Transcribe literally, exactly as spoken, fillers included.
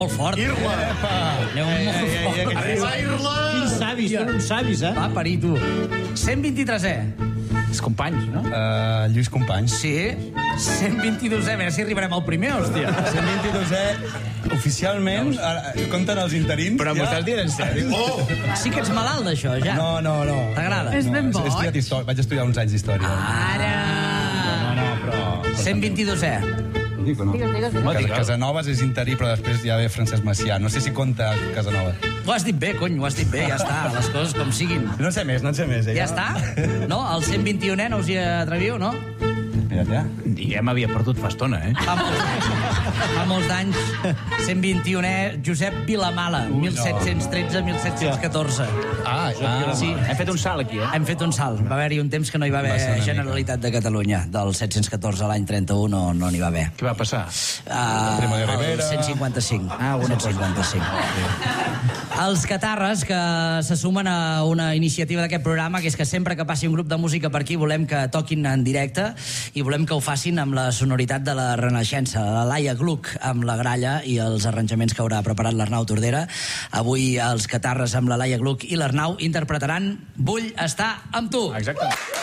Molt fort. Irla. Aneu molt fort. Arriba Irla. Quins savis, són uns savis, eh? Va, parir, tu. cent vint-i-tresè. Els companys, no? Uh, Lluís Companys. Sí. cent vint-i-dosè. A veure si arribarem al primer, hòstia. cent vint-i-dosè, oficialment, ara, compten els interins. Però m'ho estàs dient en sèrio? Oh! Sí que ets malalt d'això, ja. No, no, no. T'agrada? És ben He boig. estudiat història, vaig estudiar uns anys d'història. Ara. No, no, però... cent vint-i-dosè. Dic o no? Digues, digues, digues. No, Casa, digues. Casanovas és interí, però després ja ve Francesc Macià. No sé si compta Casanovas. Ho has dit bé, cony, ho has dit bé, ja està. Les coses com siguin. No en sé més, no en sé més. Eh? Ja està? No? El cent vint-i-unè no us hi atreviu, no? Mira't, ja. Ja m'havia perdut fa estona, eh? Fa molts, fa molts d'anys. cent vint-i-unè, Josep Vilamala, mil set-cents tretze a mil set-cents catorze. Ah, ah, Sí. Hem fet un salt aquí, eh? Hem fet un salt. Va haver-hi un temps que no hi va haver Va ser una Generalitat de Catalunya. Del set-cents catorze a l'any trenta-u no no n'hi va haver. Què va passar? Uh, Primo de el Rivera. cent cinquanta-cinc. Ah, una cent cinquanta-cinc. Els catarres que se sumen a una iniciativa d'aquest programa, que és que sempre que passi un grup de música per aquí volem que toquin en directe i volem que ho facin amb la sonoritat de la Renaixença. La Laia Gluck amb la gralla i els arranjaments que haurà preparat l'Arnau Tordera. Avui els catarres amb la Laia Gluck i l'Arnau interpretaran Vull estar amb tu. Exacte.